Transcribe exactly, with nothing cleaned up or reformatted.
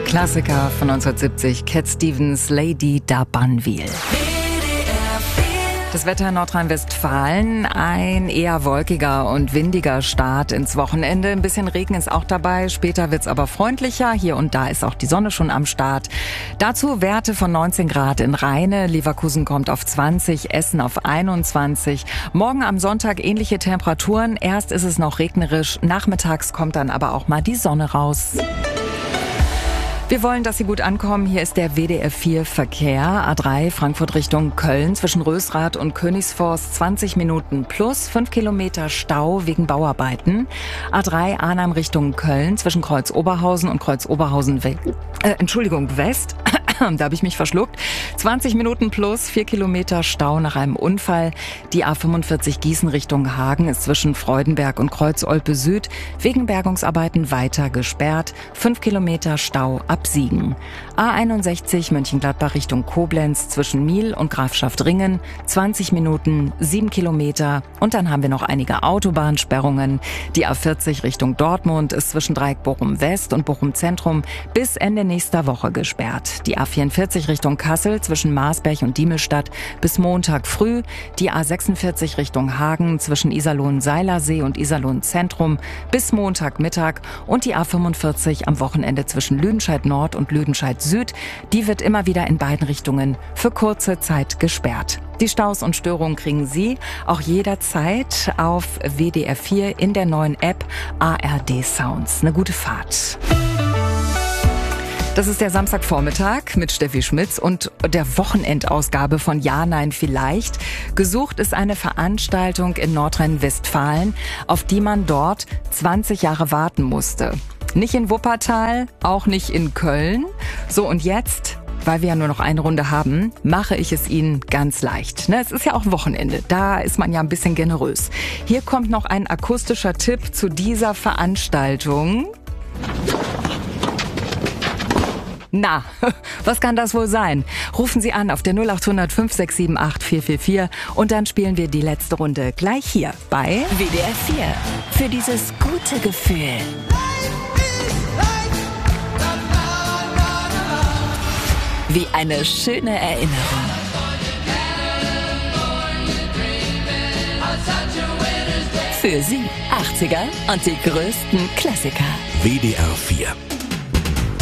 Klassiker von neunzehnhundertsiebzig, Cat Stevens, Lady d'Abanville. Das Wetter in Nordrhein-Westfalen, ein eher wolkiger und windiger Start ins Wochenende. Ein bisschen Regen ist auch dabei, später wird's aber freundlicher. Hier und da ist auch die Sonne schon am Start. Dazu Werte von neunzehn Grad in Rheine, Leverkusen kommt auf zwanzig, Essen auf einundzwanzig. Morgen am Sonntag ähnliche Temperaturen. Erst ist es noch regnerisch, nachmittags kommt dann aber auch mal die Sonne raus. Wir wollen, dass Sie gut ankommen. Hier ist der W D R vier Verkehr. A drei Frankfurt Richtung Köln zwischen Rösrath und Königsforst zwanzig Minuten plus fünf Kilometer Stau wegen Bauarbeiten. A drei Arnhem Richtung Köln zwischen Kreuz Oberhausen und Kreuz Oberhausen We- äh, Entschuldigung West. Da habe ich mich verschluckt. zwanzig Minuten plus, vier Kilometer Stau nach einem Unfall. Die A fünfundvierzig Gießen Richtung Hagen ist zwischen Freudenberg und Kreuz Olpe Süd wegen Bergungsarbeiten weiter gesperrt. fünf Kilometer Stau ab Siegen. A einundsechzig Mönchengladbach Richtung Koblenz zwischen Miel und Grafschaft-Ringen. zwanzig Minuten, sieben Kilometer. Und dann haben wir noch einige Autobahnsperrungen. Die A vierzig Richtung Dortmund ist zwischen Dreieck Bochum West und Bochum Zentrum bis Ende nächster Woche gesperrt. Die A vierundvierzig Richtung Kassel zwischen Marsberg und Diemelstadt bis Montag früh. Die A sechsundvierzig Richtung Hagen zwischen Iserlohn-Seilersee und Iserlohn-Zentrum bis Montagmittag. Und die A fünfundvierzig am Wochenende zwischen Lüdenscheid Nord und Lüdenscheid Süd. Die wird immer wieder in beiden Richtungen für kurze Zeit gesperrt. Die Staus und Störungen kriegen Sie auch jederzeit auf W D R vier in der neuen App A R D Sounds. Eine gute Fahrt. Das ist der Samstagvormittag mit Steffi Schmitz und der Wochenendausgabe von Ja, Nein, Vielleicht. Gesucht ist eine Veranstaltung in Nordrhein-Westfalen, auf die man dort zwanzig Jahre warten musste. Nicht in Wuppertal, auch nicht in Köln. So, und jetzt, weil wir ja nur noch eine Runde haben, mache ich es Ihnen ganz leicht. Ne, es ist ja auch Wochenende, da ist man ja ein bisschen generös. Hier kommt noch ein akustischer Tipp zu dieser Veranstaltung. Na, was kann das wohl sein? Rufen Sie an auf der null acht hundert fünf sechs sieben acht vier vier vier und dann spielen wir die letzte Runde gleich hier bei W D R vier. Für dieses gute Gefühl. Wie eine schöne Erinnerung. Für Sie achtziger und die größten Klassiker. W D R vier.